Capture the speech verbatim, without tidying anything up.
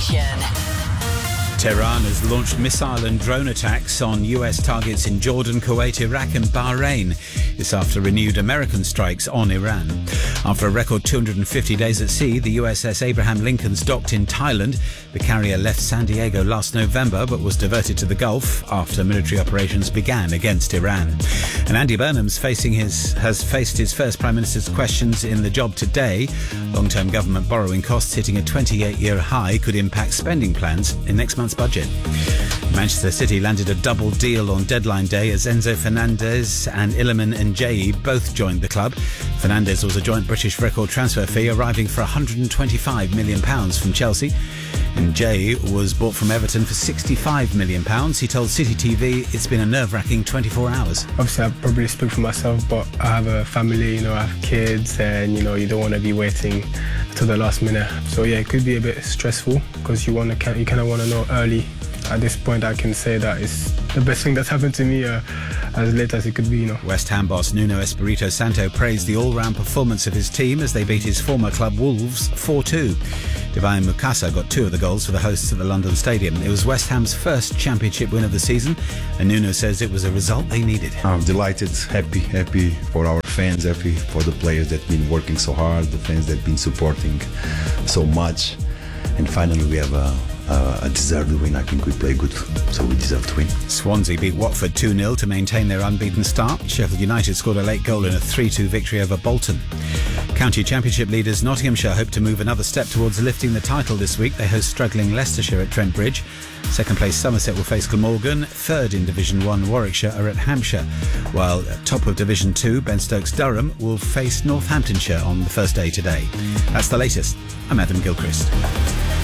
Nation. Tehran has launched missile and drone attacks on U S targets in Jordan, Kuwait, Iraq and Bahrain. This after renewed American strikes on Iran. After a record two hundred fifty days at sea, the U S S Abraham Lincoln's docked in Thailand. The carrier left San Diego last November but was diverted to the Gulf after military operations began against Iran. And Andy Burnham's facing his has faced his first Prime Minister's questions in the job today. Long-term government borrowing costs hitting a twenty-eight year high could impact spending plans in next month's budget. Manchester City landed a double deal on deadline day as Enzo Fernandez and Iliman Ndiaye both joined the club. Fernandez was a joint British record transfer fee, arriving for one hundred twenty-five million pounds from Chelsea. Ndiaye was bought from Everton for sixty-five million pounds. He told City T V it's been a nerve-wracking twenty-four hours. Obviously, I probably speak for myself, but I have a family, you know, I have kids, and, you know, you don't want to be waiting till the last minute. So, yeah, it could be a bit stressful because you want to, you kind of want to know early. At this point, I can say that it's the best thing that's happened to me uh, as late as it could be, you know. West Ham boss Nuno Espirito Santo praised the all-round performance of his team as they beat his former club Wolves four two. Divine Mukasa got two of the goals for the hosts at the London Stadium. It was West Ham's first championship win of the season, and Nuno says it was a result they needed. I'm delighted, happy, happy for our fans, happy for the players that have been working so hard, the fans that have been supporting so much, and finally we have a Uh, a deserved win. I think we play good, so we deserve to win. Swansea beat Watford two nil to maintain their unbeaten start. Sheffield United scored a late goal in a three two victory over Bolton. County Championship leaders Nottinghamshire hope to move another step towards lifting the title this week. They host struggling Leicestershire at Trent Bridge. Second place Somerset will face Glamorgan. Third in Division one Warwickshire are at Hampshire, while top of Division two Ben Stokes Durham will face Northamptonshire on the first day today. That's the latest. I'm Adam Gilchrist.